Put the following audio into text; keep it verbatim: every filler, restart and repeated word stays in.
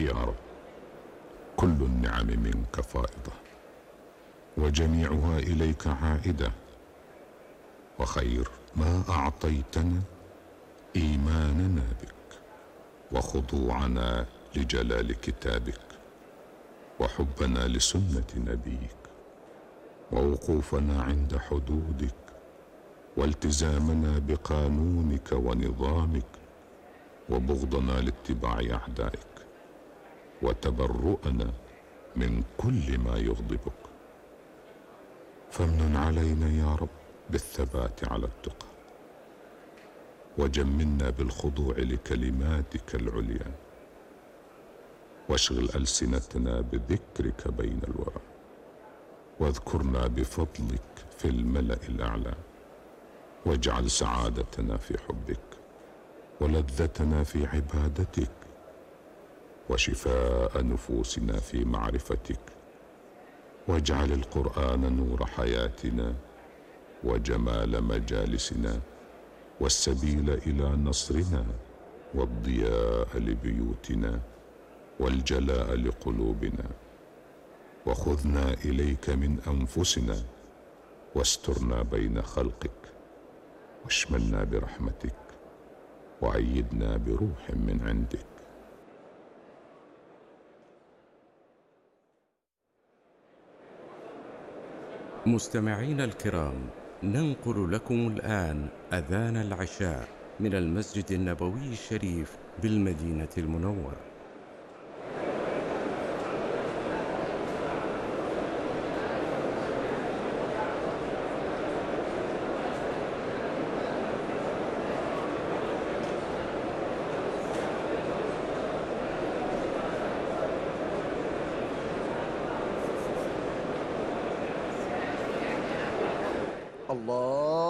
يا رب، كل النعم منك فائضة، وجميعها إليك عائدة، وخير ما أعطيتنا إيماننا بك، وخضوعنا لجلال كتابك، وحبنا لسنة نبيك، ووقوفنا عند حدودك، والتزامنا بقانونك ونظامك، وبغضنا لاتباع أعدائك، وتبرؤنا من كل ما يغضبك. فامنن علينا يا رب بالثبات على التقى، وجملنا بالخضوع لكلماتك العليا، واشغل ألسنتنا بذكرك بين الورى، واذكرنا بفضلك في الملأ الأعلى، واجعل سعادتنا في حبك، ولذتنا في عبادتك، وشفاء نفوسنا في معرفتك، واجعل القرآن نور حياتنا، وجمال مجالسنا، والسبيل إلى نصرنا، والضياء لبيوتنا، والجلاء لقلوبنا. وخذنا إليك من أنفسنا، واسترنا بين خلقك، واشملنا برحمتك، وأيدنا بروح من عندك. مستمعينا الكرام، ننقل لكم الآن أذان العشاء من المسجد النبوي الشريف بالمدينة المنورة. الله